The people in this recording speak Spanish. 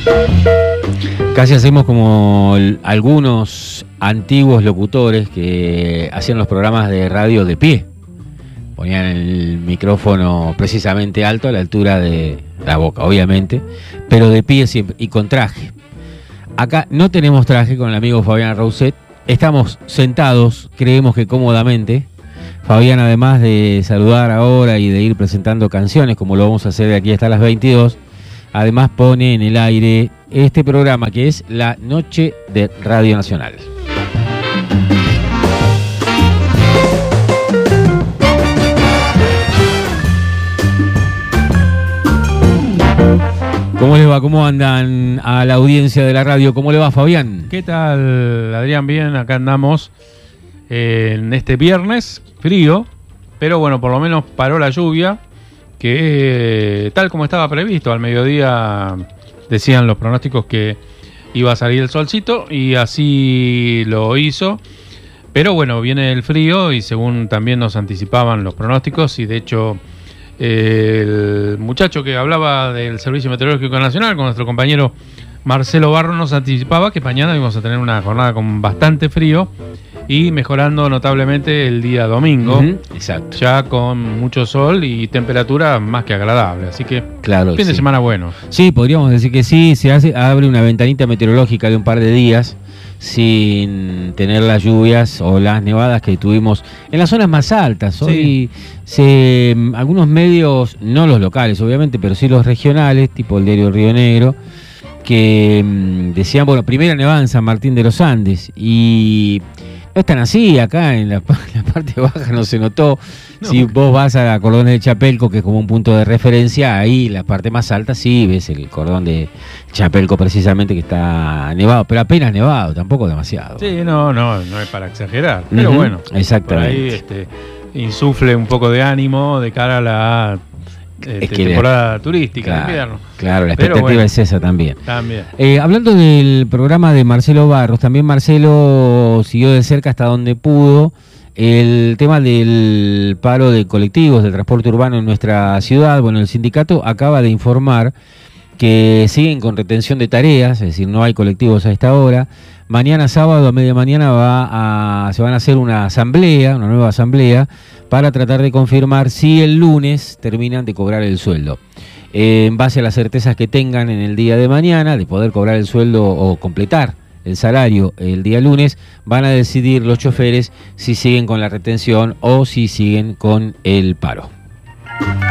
Casi hacemos como algunos antiguos locutores que hacían los programas de radio de pie. Ponían el micrófono precisamente alto a la altura de la boca, obviamente, pero de pie siempre y con traje. Acá no tenemos traje con el amigo Fabián Rousset. Estamos sentados, creemos que cómodamente. Fabián, además de saludar ahora y de ir presentando canciones, como lo vamos a hacer de aquí hasta las 22, además pone en el aire este programa que es La Noche de Radio Nacional. ¿Cómo les va? ¿Cómo andan a la audiencia de la radio? ¿Cómo le va, Fabián? ¿Qué tal, Adrián? Bien, acá andamos en este viernes, frío, pero bueno, por lo menos paró la lluvia, que tal como estaba previsto, al mediodía decían los pronósticos que iba a salir el solcito y así lo hizo. Pero bueno, viene el frío y según también nos anticipaban los pronósticos, y de hecho el muchacho que hablaba del Servicio Meteorológico Nacional con nuestro compañero Marcelo Barro nos anticipaba que mañana íbamos a tener una jornada con bastante frío y mejorando notablemente el día domingo. Exacto. Ya con mucho sol y temperatura más que agradable, así que claro, fin de semana bueno. Sí, podríamos decir que sí, abre una ventanita meteorológica de un par de días sin tener las lluvias o las nevadas que tuvimos en las zonas más altas. Hoy algunos medios, no los locales obviamente, pero sí los regionales, tipo el diario Río Negro, que decían, bueno, primera nevada en San Martín de los Andes, y no es tan así. Acá en la parte baja no se notó. No. Si vos vas a Cordón de Chapelco, que es como un punto de referencia, ahí la parte más alta sí ves el cordón de Chapelco precisamente, que está nevado, pero apenas nevado, tampoco demasiado. Sí, no es para exagerar, pero bueno, exactamente. Por ahí insufle un poco de ánimo de cara a la temporada turística de invierno. Claro, la expectativa es esa también. También. Hablando del programa de Marcelo Barros, también Marcelo siguió de cerca hasta donde pudo el tema del paro de colectivos, del transporte urbano en nuestra ciudad. Bueno, el sindicato acaba de informar que siguen con retención de tareas, es decir, no hay colectivos a esta hora. Mañana sábado a media mañana se van a hacer una nueva asamblea, para tratar de confirmar si el lunes terminan de cobrar el sueldo. En base a las certezas que tengan en el día de mañana, de poder cobrar el sueldo o completar el salario el día lunes, van a decidir los choferes si siguen con la retención o si siguen con el paro.